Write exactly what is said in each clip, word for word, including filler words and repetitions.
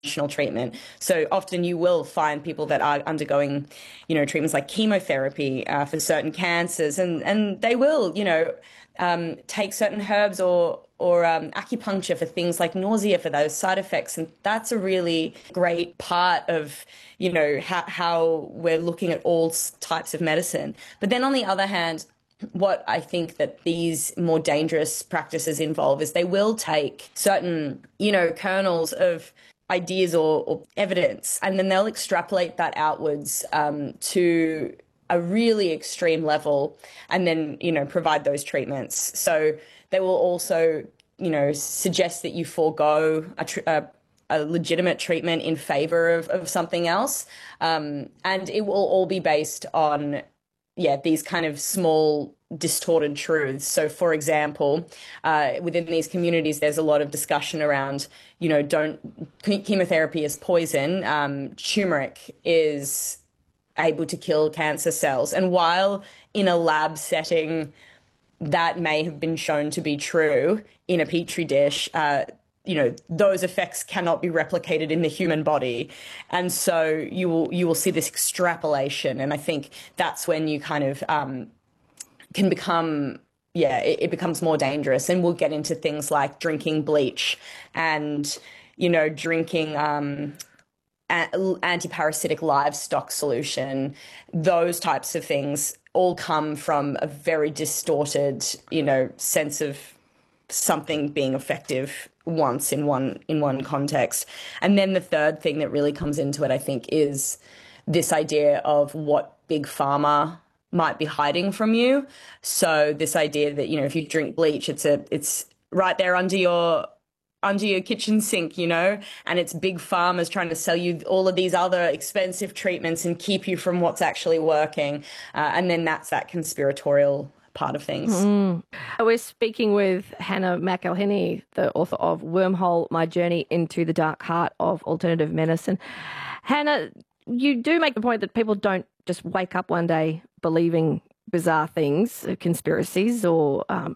conventional treatment. So often you will find people that are undergoing, you know, treatments like chemotherapy uh, for certain cancers, and, and they will, you know, um, take certain herbs or or um, acupuncture for things like nausea for those side effects. And that's a really great part of, you know, how, how we're looking at all types of medicine. But then on the other hand, what I think that these more dangerous practices involve is they will take certain, you know, kernels of ideas or, or evidence, and then they'll extrapolate that outwards um, to a really extreme level, and then, you know, provide those treatments. So they will also, you know, suggest that you forego a, tr- a, a legitimate treatment in favor of, of something else. Um, and it will all be based on, yeah, these kind of small distorted truths. So, for example, uh, within these communities, there's a lot of discussion around, you know, don't chemotherapy is poison. Um, turmeric is able to kill cancer cells. And while in a lab setting, that may have been shown to be true in a petri dish, uh, you know, those effects cannot be replicated in the human body. And so you will you will see this extrapolation. And I think that's when you kind of um, can become, yeah, it, it becomes more dangerous. And we'll get into things like drinking bleach and, you know, drinking um, a- antiparasitic livestock solution. Those types of things all come from a very distorted, you know, sense of something being effective once in one in one context. And then the third thing that really comes into it, I think, is this idea of what big pharma might be hiding from you. So this idea that, you know, if you drink bleach, it's a it's right there under your under your kitchen sink, you know, and it's big pharma's trying to sell you all of these other expensive treatments and keep you from what's actually working. Uh, and then that's that conspiratorial part of things. Mm. We're speaking with Hannah McElhinney, the author of Wormhole, My Journey into the Dark Heart of Alternative Medicine. Hannah, you do make the point that people don't just wake up one day believing bizarre things, conspiracies or, um,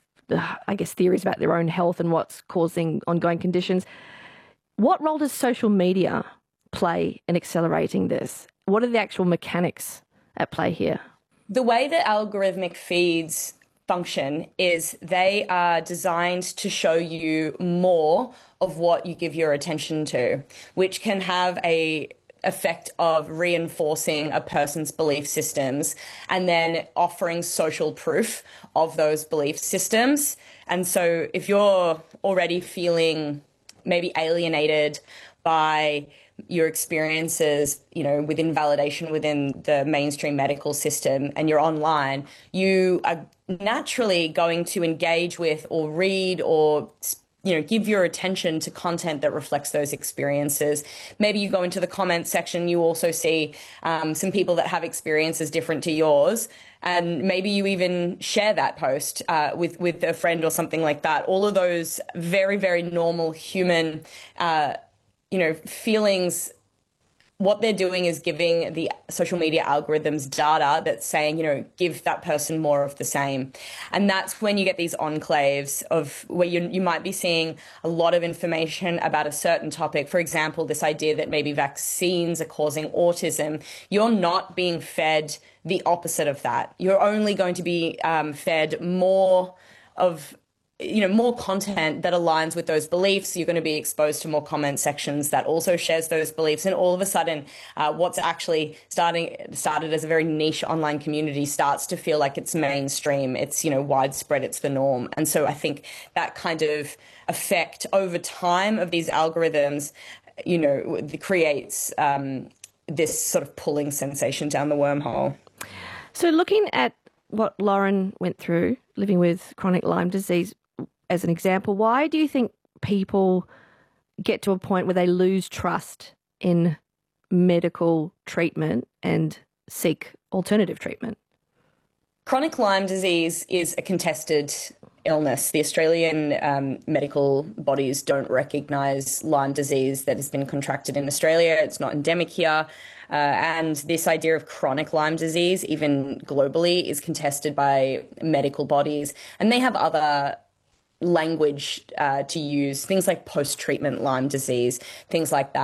I guess, theories about their own health and what's causing ongoing conditions. What role does social media play in accelerating this? What are the actual mechanics at play here? The way that algorithmic feeds function is they are designed to show you more of what you give your attention to, which can have a effect of reinforcing a person's belief systems and then offering social proof of those belief systems. And so if you're already feeling maybe alienated by your experiences, you know, within validation within the mainstream medical system, and you're online, you are naturally going to engage with or read or, you know, give your attention to content that reflects those experiences. Maybe you go into the comment section, you also see um, some people that have experiences different to yours, and maybe you even share that post uh, with, with a friend or something like that. All of those very, very normal human uh, you know, feelings. What they're doing is giving the social media algorithms data that's saying, you know, give that person more of the same. And that's when you get these enclaves of where you, you might be seeing a lot of information about a certain topic. For example, this idea that maybe vaccines are causing autism. You're not being fed the opposite of that. You're only going to be um, fed more of you know, more content that aligns with those beliefs. You're going to be exposed to more comment sections that also shares those beliefs. And all of a sudden, uh, what's actually starting started as a very niche online community starts to feel like it's mainstream. It's, you know, widespread. It's the norm. And so I think that kind of effect over time of these algorithms, you know, creates um, this sort of pulling sensation down the wormhole. So looking at what Lauren went through, living with chronic Lyme disease, as an example, why do you think people get to a point where they lose trust in medical treatment and seek alternative treatment? Chronic Lyme disease is a contested illness. The Australian um, medical bodies don't recognise Lyme disease that has been contracted in Australia. It's not endemic here. Uh, and this idea of chronic Lyme disease, even globally, is contested by medical bodies. And they have other language uh, to use, things like post-treatment Lyme disease, things like that.